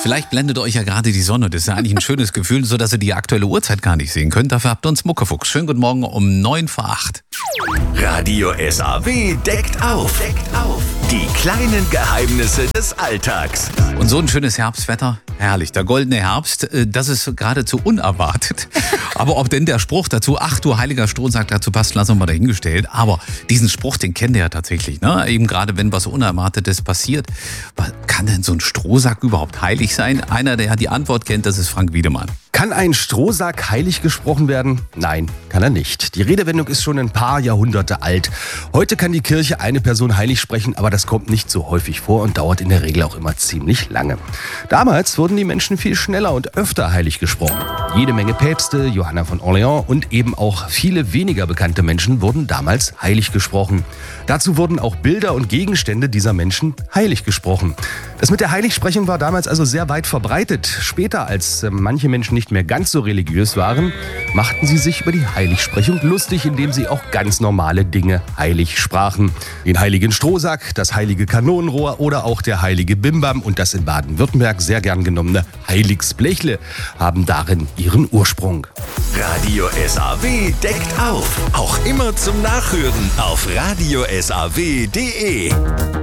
Vielleicht blendet euch ja gerade die Sonne. Das ist ja eigentlich ein schönes Gefühl, sodass ihr die aktuelle Uhrzeit gar nicht sehen könnt. Dafür habt ihr uns Muckefuchs. Schönen guten Morgen um 9 vor 8. Radio SAW deckt auf. Die kleinen Geheimnisse des Alltags. Und so ein schönes Herbstwetter, herrlich. Der goldene Herbst, das ist geradezu unerwartet. Aber ob denn der Spruch dazu, ach du heiliger Strohsack, dazu passt, lassen wir mal dahingestellt. Aber diesen Spruch, den kennt ihr ja tatsächlich. Ne? Eben gerade, wenn was Unerwartetes passiert. Kann denn so ein Strohsack überhaupt heilig sein? Einer, der die Antwort kennt, das ist Frank Wiedemann. Kann ein Strohsack heilig gesprochen werden? Nein, kann er nicht. Die Redewendung ist schon ein paar Jahrhunderte alt. Heute kann die Kirche eine Person heilig sprechen, aber das kommt nicht so häufig vor und dauert in der Regel auch immer ziemlich lange. Damals wurden die Menschen viel schneller und öfter heilig gesprochen. Jede Menge Päpste, Johanna von Orleans und eben auch viele weniger bekannte Menschen wurden damals heilig gesprochen. Dazu wurden auch Bilder und Gegenstände dieser Menschen heilig gesprochen. Das mit der Heiligsprechung war damals also sehr weit verbreitet. Später, als manche Menschen nicht mehr ganz so religiös waren, machten sie sich über die Heiligsprechung lustig, indem sie auch ganz normale Dinge heilig sprachen. Den heiligen Strohsack, das heilige Kanonenrohr oder auch der heilige Bimbam und das in Baden-Württemberg sehr gern genommene Heiligsblechle haben darin ihren Ursprung. Radio SAW deckt auf. Auch immer zum Nachhören auf radiosaw.de.